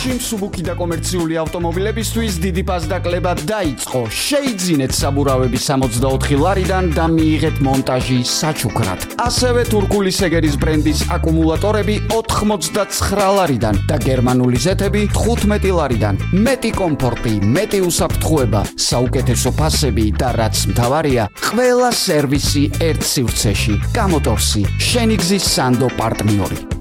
Მსუბუქი და კომერციული ავტომობილებისთვის დიდი პასდაკლება დაიწყო. Შეიძინეთ საბურავები 64 ლარიდან და მიიღეთ მონტაჟი საჩუქრად. ასევე თურქული სეგერის ბრენდის აკუმულატორები 89 ლარიდან და გერმანული ზეთები 15 ლარიდან. მეტი კომფორტი, მეტი უსაფრთხოება, საუკეთესო ფასები და რაც მთავარია, ყველა სერვისი ერთ სივრცეში. გამოტორსი, შენი გზის სანდო პარტნიორი.